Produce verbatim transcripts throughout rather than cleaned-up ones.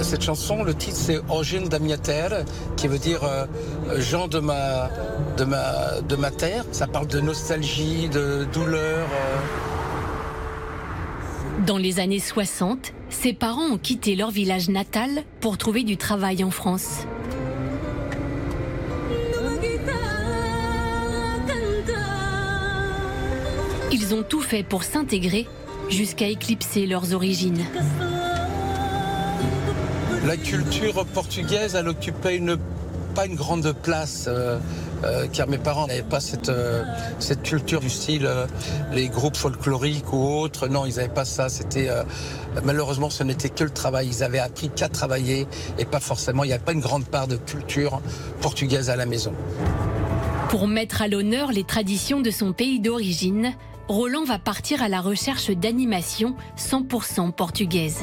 cette chanson, le titre c'est Origine da minha terra, qui veut dire euh, gens de ma, de, ma, de ma terre. Ça parle de nostalgie, de douleur. Euh... Dans les années soixante, ses parents ont quitté leur village natal pour trouver du travail en France. Ils ont tout fait pour s'intégrer jusqu'à éclipser leurs origines. La culture portugaise, elle occupait une, pas une grande place, euh, euh, car mes parents n'avaient pas cette, euh, cette culture du style euh, les groupes folkloriques ou autres. Non, ils n'avaient pas ça. C'était, euh, malheureusement, ce n'était que le travail. Ils avaient appris qu'à travailler et pas forcément, il n'y avait pas une grande part de culture portugaise à la maison. Pour mettre à l'honneur les traditions de son pays d'origine, Roland va partir à la recherche d'animations cent pour cent portugaises.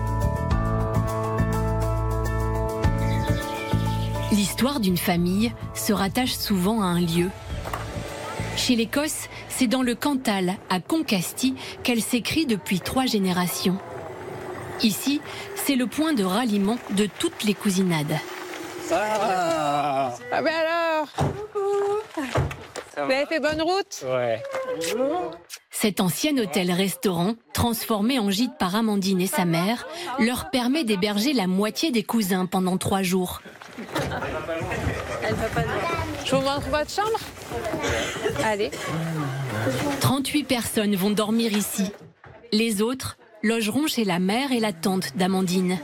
L'histoire d'une famille se rattache souvent à un lieu. Chez les Cosses, c'est dans le Cantal, à Concasti, qu'elle s'écrit depuis trois générations. Ici, c'est le point de ralliement de toutes les cousinades. Ah, ah ben alors, coucou. Vous avez fait bonne route? Ouais. Cet ancien hôtel-restaurant, transformé en gîte par Amandine et sa mère, leur permet d'héberger la moitié des cousins pendant trois jours. Elle va pas loin. Je vous montre votre chambre? Allez. trente-huit personnes vont dormir ici. Les autres logeront chez la mère et la tante d'Amandine.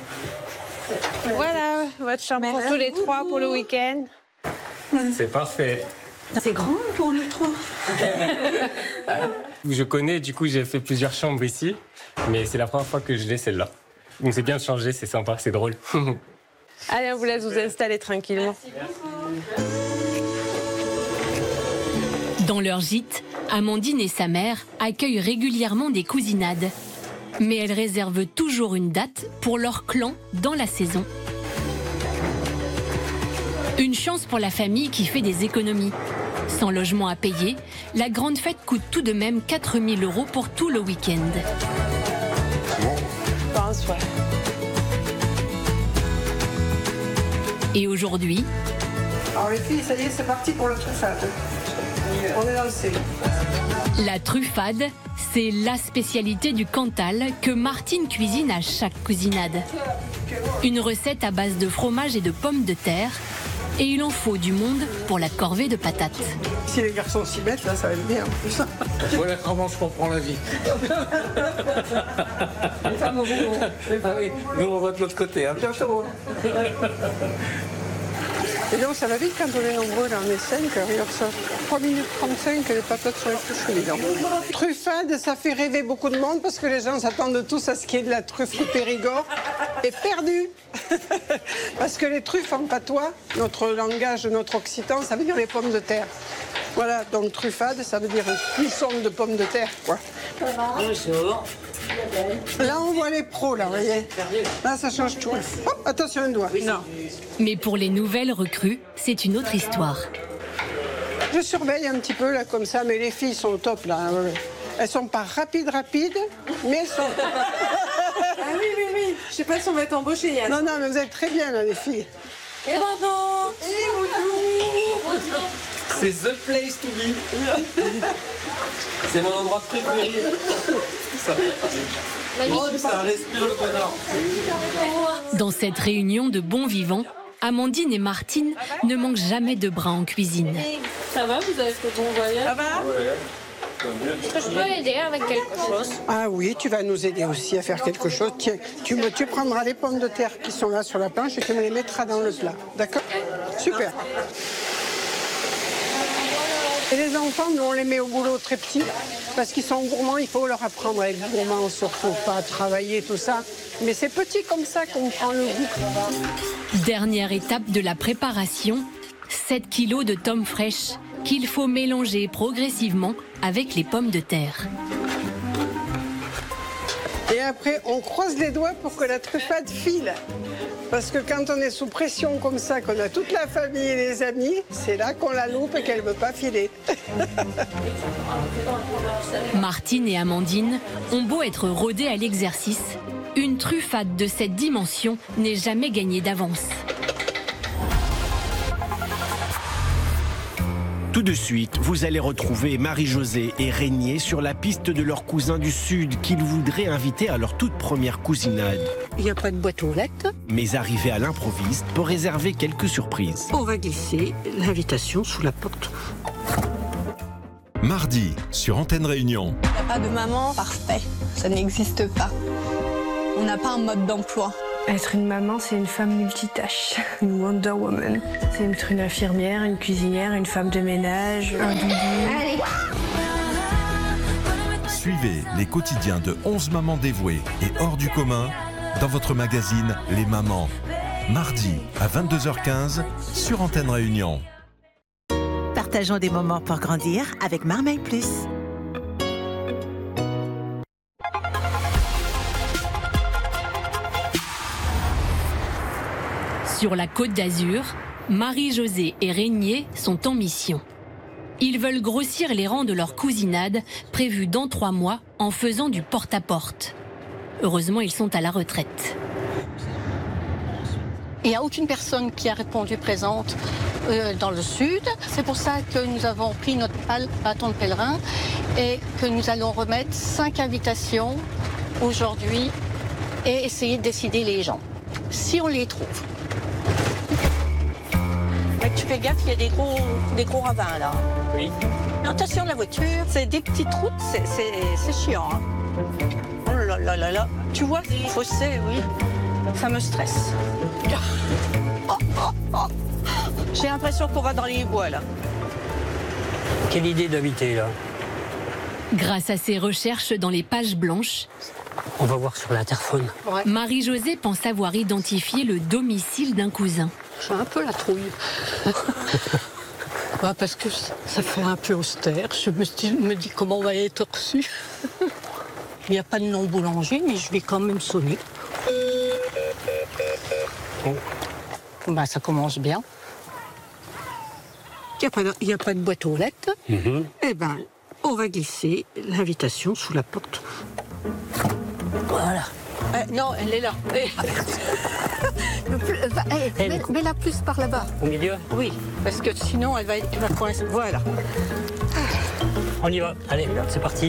Voilà, votre chambre pour tous les trois pour le week-end. C'est parfait. C'est grand pour nous trois. Je connais, du coup, j'ai fait plusieurs chambres ici, mais c'est la première fois que je l'ai celle-là. Donc c'est bien de changer, c'est sympa, c'est drôle. Allez, on vous laisse vous installer tranquillement. Dans leur gîte, Amandine et sa mère accueillent régulièrement des cousinades. Mais elles réservent toujours une date pour leur clan dans la saison. Une chance pour la famille qui fait des économies. Sans logement à payer, la grande fête coûte tout de même quatre mille euros pour tout le week-end. Je pense, ouais. Et aujourd'hui... Alors les filles, ça y est, c'est parti pour le truffade. On est lancé. La truffade, c'est la spécialité du Cantal que Martine cuisine à chaque cousinade. Une recette à base de fromage et de pommes de terre. Et il en faut du monde pour la corvée de patates. Si les garçons s'y mettent, là, ça va être bien en plus. Voilà comment je comprends la vie. Les femmes au boulot. Ah oui, nous on va de l'autre côté. Hein. Et donc ça va vite quand on est nombreux, là on est cinq, alors ça, trois minutes trente-cinq, les patates sont épluchées. Truffade, ça fait rêver beaucoup de monde parce que les gens s'attendent tous à ce qu'il y ait de la truffe du Périgord. Et perdu. Parce que les truffes en patois, notre langage, notre occitan, ça veut dire les pommes de terre. Voilà, donc truffade, ça veut dire une cuisson de pommes de terre, quoi. Bonjour. Là, on voit les pros, là, vous voyez. Là, ça change tout. Hop, attention, un doigt. Non. Mais pour les nouvelles recrues, c'est une autre histoire. Je surveille un petit peu, là, comme ça, mais les filles sont au top, là. Elles sont pas rapides, rapides, mais elles sont... Ah oui, oui, oui. Je sais pas si on va être embauchés, Yann. Non, non, mais vous êtes très bien, là, les filles. Et bonjour. C'est the place to be. C'est mon endroit préféré. Oh, ça respire le bonheur. Dans cette réunion de bons vivants, Amandine et Martine ne manquent jamais de bras en cuisine. Ça va, vous avez fait bon voyage? Ça va? Est-ce que je peux aider avec quelque chose? Ah oui, tu vas nous aider aussi à faire quelque chose. Tiens, tu, me, tu prendras les pommes de terre qui sont là sur la planche et tu me les mettras dans le plat. D'accord? Super. Et les enfants, nous, on les met au boulot très petits, parce qu'ils sont gourmands, il faut leur apprendre à être gourmands, surtout pas à travailler, tout ça. Mais c'est petit comme ça qu'on prend le goût. Dernière étape de la préparation, sept kilos de tomes fraîches qu'il faut mélanger progressivement avec les pommes de terre. Et après, on croise les doigts pour que la truffade file. Parce que quand on est sous pression comme ça, qu'on a toute la famille et les amis, c'est là qu'on la loupe et qu'elle ne veut pas filer. Martine et Amandine ont beau être rodées à l'exercice, une truffade de cette dimension n'est jamais gagnée d'avance. Tout de suite, vous allez retrouver Marie-Josée et Régnier sur la piste de leurs cousins du Sud qu'ils voudraient inviter à leur toute première cousinade. Il n'y a pas de boîte aux lettres. Mais arriver à l'improviste pour réserver quelques surprises. On va glisser l'invitation sous la porte. Mardi, sur Antenne Réunion. Il n'y a pas de maman parfait, ça n'existe pas. On n'a pas un mode d'emploi. Être une maman, c'est une femme multitâche, une Wonder Woman. C'est être une infirmière, une cuisinière, une femme de ménage, un doudou. Allez. Suivez les quotidiens de onze mamans dévouées et hors du commun dans votre magazine Les Mamans. Mardi à vingt-deux heures quinze sur Antenne Réunion. Partageons des moments pour grandir avec Marmaille Plus. Sur la Côte d'Azur, Marie-Josée et Régnier sont en mission. Ils veulent grossir les rangs de leur cousinade prévue dans trois mois en faisant du porte-à-porte. Heureusement, ils sont à la retraite. Il n'y a aucune personne qui a répondu présente euh, dans le Sud. C'est pour ça que nous avons pris notre bâton de pèlerin et que nous allons remettre cinq invitations aujourd'hui et essayer de décider les gens, si on les trouve. Mais tu fais gaffe, il y a des gros, des gros ravins là. Oui. Attention la voiture, c'est des petites routes, c'est chiant. Hein. Oh là là là là. Tu vois, les fossés, oui, ça me stresse. Oh, oh, oh. J'ai l'impression qu'on va dans les bois là. Quelle idée d'habiter là. Grâce à ses recherches dans les pages blanches, on va voir sur l'interphone. Ouais. Marie-Josée pense avoir identifié le domicile d'un cousin. J'ai un peu la trouille. Ouais, parce que ça fait un peu austère. Je me, dis, me dis comment on va être reçu. Il n'y a pas de nom boulanger, mais je vais quand même sonner. Oh. Ben, ça commence bien. Il n'y a, a pas de boîte aux lettres. Mm-hmm. Eh bien, on va glisser l'invitation sous la porte. Voilà. Euh, non, elle est là. Mets-la plus par là-bas. Au milieu? Oui, parce que sinon elle va, elle va coincer. Voilà. On y va. Allez, c'est parti.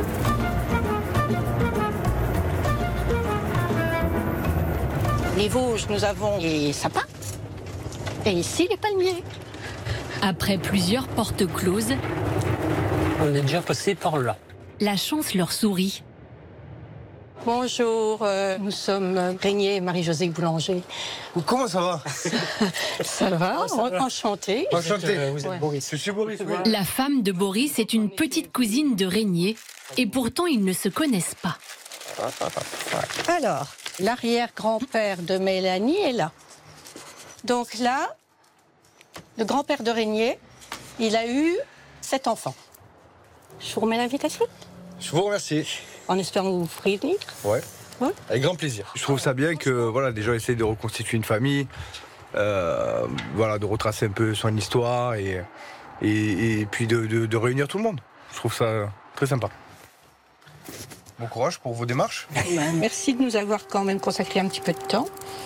Les Vosges, nous avons les sapins. Et ici, les palmiers. Après plusieurs portes closes, on est déjà passé par là. La chance leur sourit. Bonjour, euh, nous sommes Régnier et Marie-Josée Boulanger. Comment ça va? Ça va, enchanté. Enchanté. Euh, vous êtes ouais. Boris. Je suis Boris. Ouais. La femme de Boris est une petite cousine de Régnier et pourtant ils ne se connaissent pas. Alors, l'arrière-grand-père de Mélanie est là. Donc là, le grand-père de Régnier, il a eu sept enfants. Je vous remets l'invitation? Je vous remercie. En espérant que vous ferez venir. Ouais. ouais. Avec grand plaisir. Je trouve ça bien que voilà, des gens essayent de reconstituer une famille, euh, voilà, de retracer un peu son histoire et, et, et puis de, de, de réunir tout le monde. Je trouve ça très sympa. Bon courage pour vos démarches. Merci de nous avoir quand même consacré un petit peu de temps.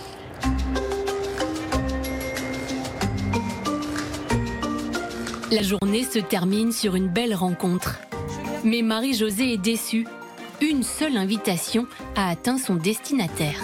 La journée se termine sur une belle rencontre. Mais Marie-Josée est déçue. Une seule invitation a atteint son destinataire.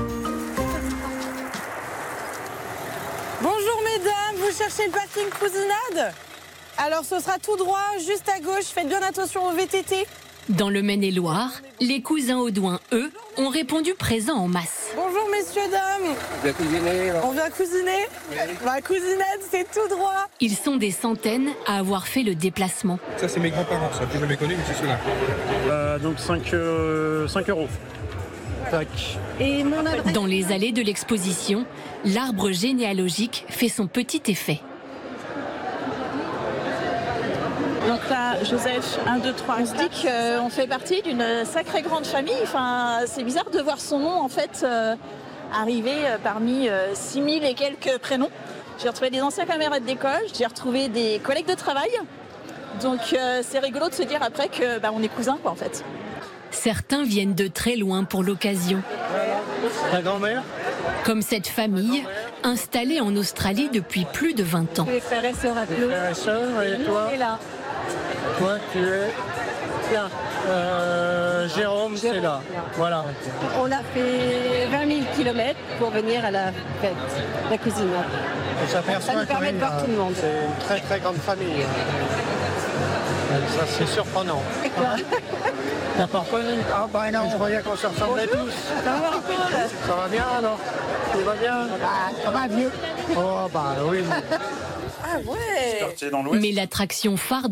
Bonjour mesdames, vous cherchez le parking cousinade? Alors ce sera tout droit, juste à gauche, faites bien attention au V T T. Dans le Maine-et-Loire, les cousins Audouin, eux, ont répondu présents en masse. Bonjour messieurs, dames. On vient cousiner. On vient cousiner. Ma cousinade, c'est tout droit. Ils sont des centaines à avoir fait le déplacement. Ça, c'est mes grands-parents, ça, plus jamais connu, mais c'est ceux-là. Euh, donc cinq euros. Tac. Et mon adresse... Dans les allées de l'exposition, l'arbre généalogique fait son petit effet. Donc là, Joseph, un, deux, trois. On se dit qu'on fait partie d'une sacrée grande famille. Enfin, c'est bizarre de voir son nom en fait euh, arriver parmi euh, six mille et quelques prénoms. J'ai retrouvé des anciens camarades d'école, j'ai retrouvé des collègues de travail. Donc euh, c'est rigolo de se dire après que bah, on est cousins quoi en fait. Certains viennent de très loin pour l'occasion. Ta grand-mère ? Comme cette famille, installée en Australie depuis plus de vingt ans. Les frères et sœurs à Les frères et sœurs, et toi ? Et là. Toi, tu es Là. Euh, Jérôme, c'est là. Voilà. On a fait vingt mille kilomètres pour venir à la fête, la cuisine. On s'aperçoit Ça nous permet de voir tout le monde. C'est une très très grande famille. Ça, c'est surprenant. Et toi ? T'as pas reconnu ? Ah bah non, je croyais qu'on se ressemblait tous. Ça va, Paul ? Ça va bien alors ? Tout va bien ? Ça va mieux. Oh bah oui. Ah ouais. Mais l'attraction phare